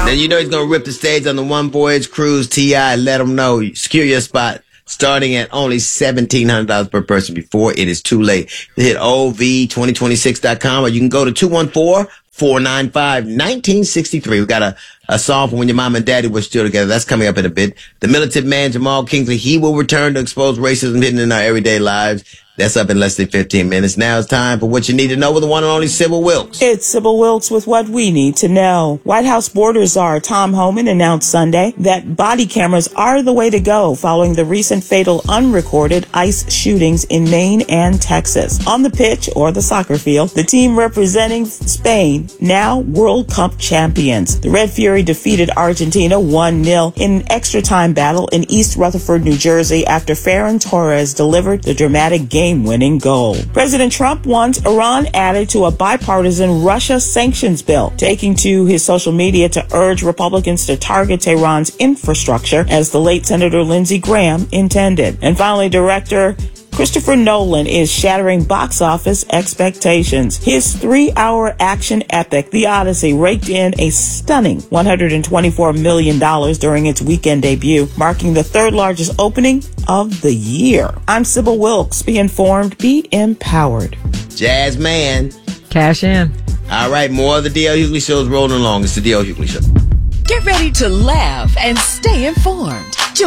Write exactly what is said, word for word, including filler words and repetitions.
Now you know he's gonna rip the stage on the One Voyage Cruise. T I let him know. Secure your spot. Starting at only seventeen hundred dollars per person before it is too late. Hit O V twenty twenty-six dot com or you can go to two one four, four nine five, one nine six three. We got a, a song from when your mom and daddy were still together. That's coming up in a bit. The militant man, Jamal Kingsley, he will return to expose racism hidden in our everyday lives. That's up in less than fifteen minutes. Now it's time for what you need to know with the one and only Sybil Wilkes. It's Sybil Wilkes with what we need to know. White House border czar Tom Homan announced Sunday that body cameras are the way to go following the recent fatal unrecorded ICE shootings in Maine and Texas. On the pitch, or the soccer field, the team representing Spain, now World Cup champions. The Red Fury defeated Argentina one nil in an extra time battle in East Rutherford, New Jersey after Ferran Torres delivered the dramatic game game-winning goal. President Trump wants Iran added to a bipartisan Russia sanctions bill, taking to his social media to urge Republicans to target Tehran's infrastructure as the late Senator Lindsey Graham intended. And finally, director Christopher Nolan is shattering box office expectations. His three-hour action epic, The Odyssey, raked in a stunning one hundred twenty-four million dollars during its weekend debut, marking the third largest opening of the year. I'm Sybil Wilkes. Be informed, be empowered. Jazz man. Cash in. All right, more of the D L. Hughley Show is rolling along. It's the D L. Hughley Show. Get ready to laugh and stay informed.